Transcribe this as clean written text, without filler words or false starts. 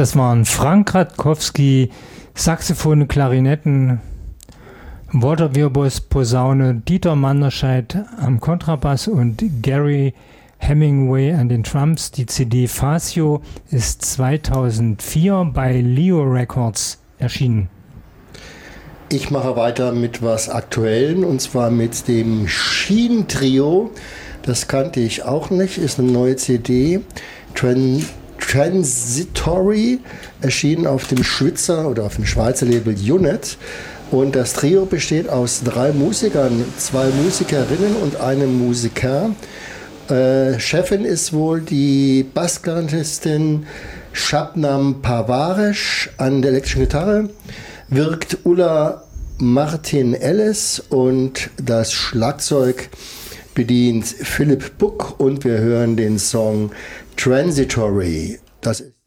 Das waren Frank Radkowski, Saxophone, Klarinetten, Walter Wirbos, Posaune, Dieter Manderscheid am Kontrabass und Gary Hemingway an den Drums. Die CD Fascio ist 2004 bei Leo Records erschienen. Ich mache weiter mit was Aktuellen, und zwar mit dem Schien-Trio. Das kannte ich auch nicht, ist eine neue CD. Transitory, erschienen auf dem Schweizer Label Unit. Und das Trio besteht aus 3 Musikern, 2 Musikerinnen und einem Musiker. Chefin ist wohl die Bassklarinetistin Shabnam Parvaresh an der elektrischen Gitarre, wirkt Ulla Martin-Ellis und das Schlagzeug bedient Philipp Buck, und wir hören den Song Transitory. Das ist